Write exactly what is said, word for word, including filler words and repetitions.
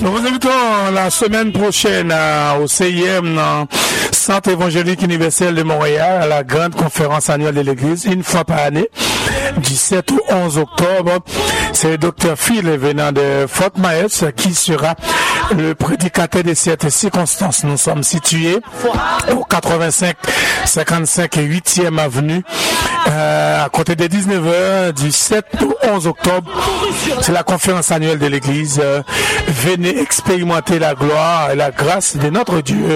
Nous vous invitons la semaine prochaine à, au C I M, dans Centre évangélique universel de Montréal, à la grande conférence annuelle de l'Église, une fois par année, du sept au onze octobre. C'est le docteur Phil venant de Fort Myers qui sera le prédicateur de cette circonstance. Nous sommes situés au quatre-vingt-cinq cinquante-cinq et huitième avenue, euh, à côté des dix-neuf heures du sept au onze octobre. C'est la conférence annuelle de l'Église. Euh, venez expérimenter la gloire et la grâce de notre Dieu.